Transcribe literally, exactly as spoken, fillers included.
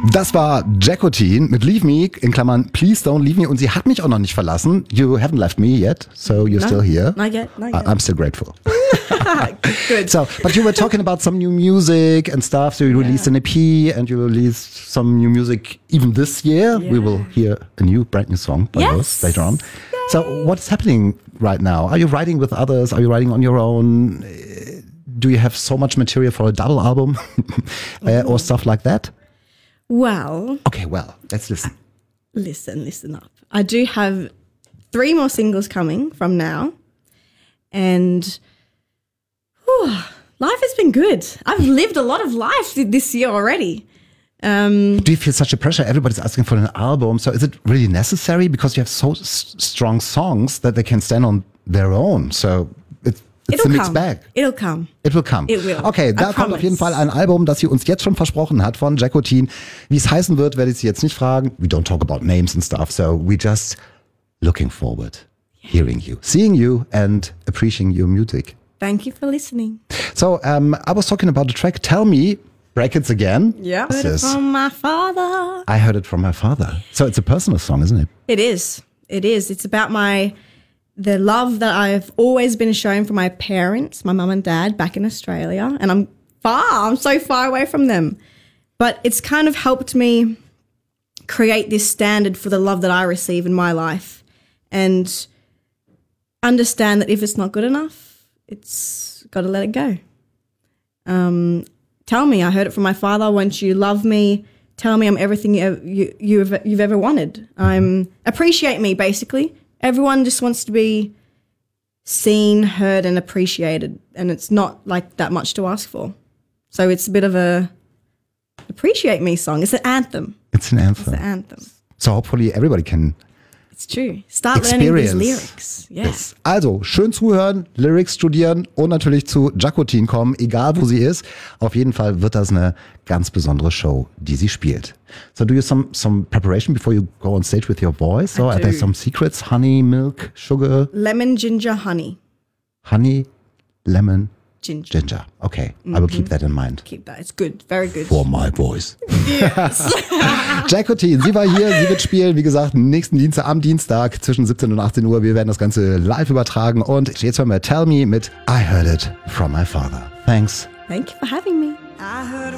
Das war Jacqueline mit Leave Me, in Klammern Please Don't Leave Me. Und sie hat mich auch noch nicht verlassen. You haven't left me yet, so you're no, still here. Not yet, not yet. I'm still grateful. Good. So, but you were talking about some new music and stuff. So you released yeah. an E P and you released some new music even this year. Yeah. We will hear a new, brand new song by yes. us later on. Yay. So what's happening right now? Are you writing with others? Are you writing on your own? Do you have so much material for a double album uh, or stuff like that? Well. Okay, well, let's listen. Listen, listen up. I do have three more singles coming from now. And whew, life has been good. I've lived a lot of life this year already. Um, Do you feel such a pressure? Everybody's asking for an album. So is it really necessary? Because you have so s- strong songs that they can stand on their own. So it, it's a mixed bag. It'll come. It will come. It will. Okay, da I kommt promise. auf jeden Fall ein Album, das sie uns jetzt schon versprochen hat von Jacqueline. Wie es heißen wird, werde ich sie jetzt nicht fragen. We don't talk about names and stuff. So we just looking forward, hearing you, seeing you and appreciating your music. Thank you for listening. So um, I was talking about the track Tell Me, brackets again. Yeah. I heard it from my father. I heard it from my father. So it's a personal song, isn't it? It is. It is. It's about my the love that I've always been shown from my parents, my mum and dad back in Australia. And I'm far. I'm so far away from them. But it's kind of helped me create this standard for the love that I receive in my life. And understand that if it's not good enough, it's got to let it go. Um, tell me, I heard it from my father, once you love me, tell me I'm everything you, you, you've, you've ever wanted. I'm appreciate me, basically. Everyone just wants to be seen, heard, and appreciated, and it's not like that much to ask for. So it's a bit of a appreciate me song. It's an anthem. It's an anthem. It's an anthem. So hopefully everybody can It's true. Start experience learning these lyrics. Yeah. This. Also, schön zuhören, Lyrics studieren und natürlich zu Jacqueline kommen, egal wo sie ist. Auf jeden Fall wird das eine ganz besondere Show, die sie spielt. So do you some some preparation before you go on stage with your voice? So I are there do. some secrets? Honey, milk, sugar? Lemon, ginger, honey. Honey, lemon, Ginger. ginger. Okay, mm-hmm. I will keep that in mind. Keep that. It's good. Very good. For my voice. Yes. Jacqueline, sie war hier, sie wird spielen, wie gesagt, nächsten Dienstag, am Dienstag zwischen siebzehn und achtzehn Uhr. Wir werden das Ganze live übertragen und jetzt hören wir Tell Me mit I Heard It From My Father. Thanks. Thank you for having me. I heard